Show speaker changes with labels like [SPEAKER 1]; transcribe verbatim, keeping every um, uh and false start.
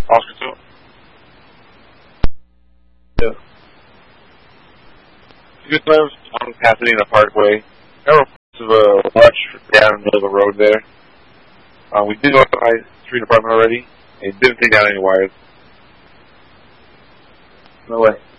[SPEAKER 1] Oscar two. Yeah. Good times on Pasadena Parkway. There were parts of a large down in the middle of the road there. Uh, we did notify the street department already. It didn't take down any wires. No way.